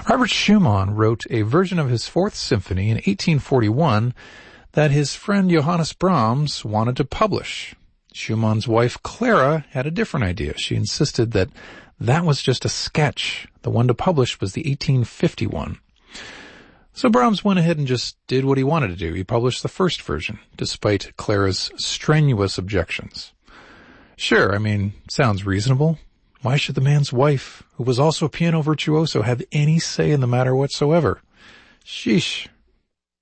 Robert Schumann wrote a version of his Fourth Symphony in 1841 that his friend Johannes Brahms wanted to publish. Schumann's wife Clara had a different idea. She insisted that that was just a sketch. The one to publish was the 1851. So Brahms went ahead and just did what he wanted to do. He published the first version, despite Clara's strenuous objections. Sure, sounds reasonable. Why should the man's wife, who was also a piano virtuoso, have any say in the matter whatsoever? Sheesh.